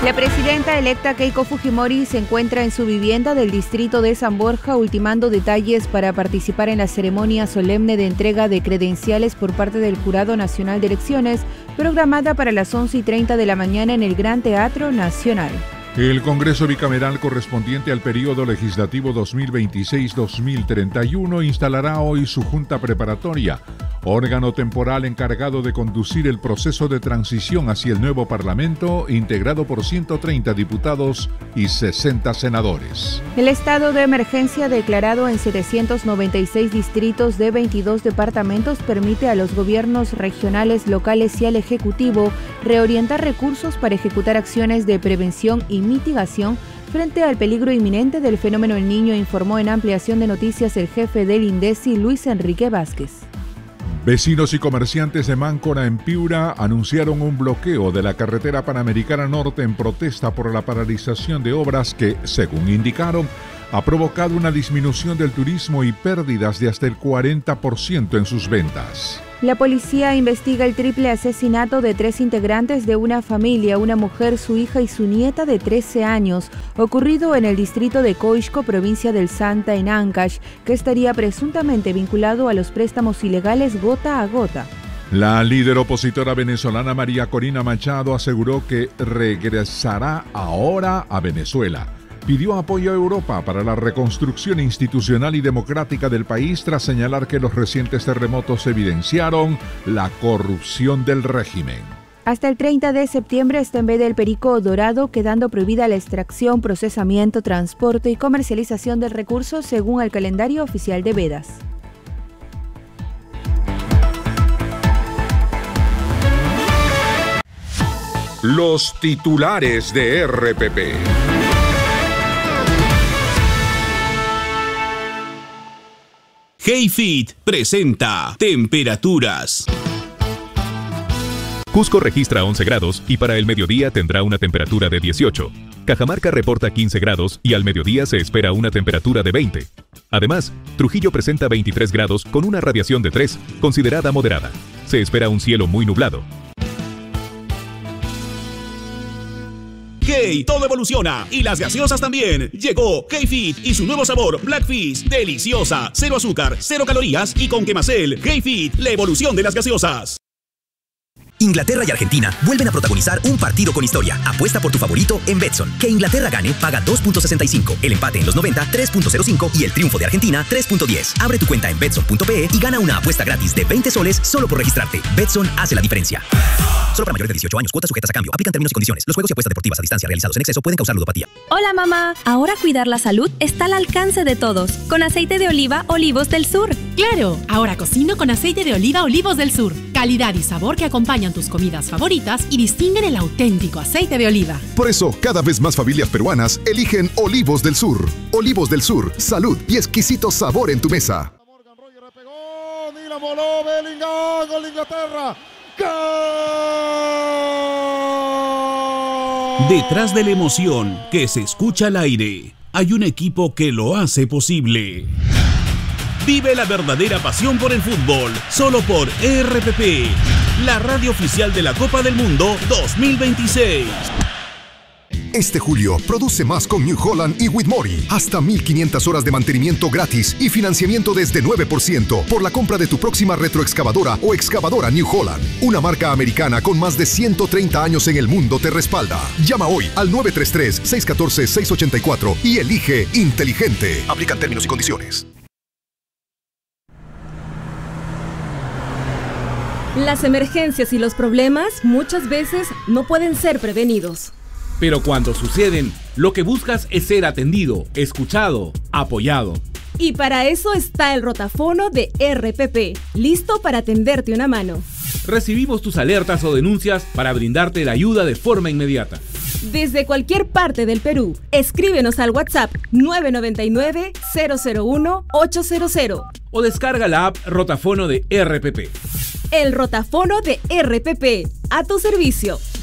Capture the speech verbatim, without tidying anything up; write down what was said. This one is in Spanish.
La presidenta electa Keiko Fujimori se encuentra en su vivienda del distrito de San Borja ultimando detalles para participar en la ceremonia solemne de entrega de credenciales por parte del Jurado Nacional de Elecciones, programada para las once y treinta de la mañana en el Gran Teatro Nacional. El Congreso Bicameral correspondiente al periodo legislativo dos mil veintiséis a dos mil treinta y uno instalará hoy su Junta Preparatoria, órgano temporal encargado de conducir el proceso de transición hacia el nuevo Parlamento, integrado por ciento treinta diputados y sesenta senadores. El estado de emergencia declarado en setecientos noventa y seis distritos de veintidós departamentos permite a los gobiernos regionales, locales y al Ejecutivo reorientar recursos para ejecutar acciones de prevención y mitigación frente al peligro inminente del fenómeno El Niño, informó en ampliación de noticias el jefe del INDECI, Luis Enrique Vázquez. Vecinos y comerciantes de Máncora en Piura anunciaron un bloqueo de la carretera Panamericana Norte en protesta por la paralización de obras que, según indicaron, ha provocado una disminución del turismo y pérdidas de hasta el cuarenta por ciento en sus ventas. La policía investiga el triple asesinato de tres integrantes de una familia, una mujer, su hija y su nieta de trece años, ocurrido en el distrito de Coixco, provincia del Santa, en Ancash, que estaría presuntamente vinculado a los préstamos ilegales gota a gota. La líder opositora venezolana María Corina Machado aseguró que regresará ahora a Venezuela. Pidió apoyo a Europa para la reconstrucción institucional y democrática del país tras señalar que los recientes terremotos evidenciaron la corrupción del régimen. Hasta el treinta de septiembre está en veda el perico dorado, quedando prohibida la extracción, procesamiento, transporte y comercialización del recurso según el calendario oficial de vedas. Los titulares de R P P. Hayfit presenta temperaturas. Cusco registra once grados y para el mediodía tendrá una temperatura de dieciocho. Cajamarca reporta quince grados y al mediodía se espera una temperatura de veinte. Además, Trujillo presenta veintitrés grados con una radiación de tres, considerada moderada. Se espera un cielo muy nublado. Hey, todo evoluciona y las gaseosas también. Llegó Hayfit y su nuevo sabor Blackfish, deliciosa, cero azúcar, cero calorías y con quemacel. Hayfit, la evolución de las gaseosas. Inglaterra y Argentina vuelven a protagonizar un partido con historia. Apuesta por tu favorito en Betson. Que Inglaterra gane, paga dos punto sesenta y cinco. El empate en los noventa, tres punto cero cinco. Y el triunfo de Argentina, tres punto diez. Abre tu cuenta en betson punto pe y gana una apuesta gratis de veinte soles solo por registrarte. Betson hace la diferencia. Solo para mayores de dieciocho años. Cuotas sujetas a cambio. Aplican términos y condiciones. Los juegos y apuestas deportivas a distancia realizados en exceso pueden causar ludopatía. Hola, mamá. Ahora cuidar la salud está al alcance de todos. Con aceite de oliva Olivos del Sur. ¡Claro! Ahora cocino con aceite de oliva Olivos del Sur. Calidad y sabor que acompañan tus comidas favoritas y distinguen el auténtico aceite de oliva. Por eso, cada vez más familias peruanas eligen Olivos del Sur. Olivos del Sur, salud y exquisito sabor en tu mesa. Ni la voló Bellingham, gol de Inglaterra. ¡Gol! Detrás de la emoción que se escucha al aire, hay un equipo que lo hace posible. Vive la verdadera pasión por el fútbol, solo por R P P, la radio oficial de la Copa del Mundo dos mil veintiséis. Este julio, produce más con New Holland y Whitmore. Hasta mil quinientas horas de mantenimiento gratis y financiamiento desde nueve por ciento por la compra de tu próxima retroexcavadora o excavadora New Holland. Una marca americana con más de ciento treinta años en el mundo te respalda. Llama hoy al nueve tres tres, seis uno cuatro, seis ocho cuatro y elige inteligente. Aplican términos y condiciones. Las emergencias y los problemas muchas veces no pueden ser prevenidos. Pero cuando suceden, lo que buscas es ser atendido, escuchado, apoyado. Y para eso está el rotafono de R P P, listo para tenderte una mano. Recibimos tus alertas o denuncias para brindarte la ayuda de forma inmediata. Desde cualquier parte del Perú, escríbenos al WhatsApp nueve nueve nueve, cero cero uno, ocho cero cero. O descarga la app Rotafono de R P P. El rotafono de R P P, a tu servicio.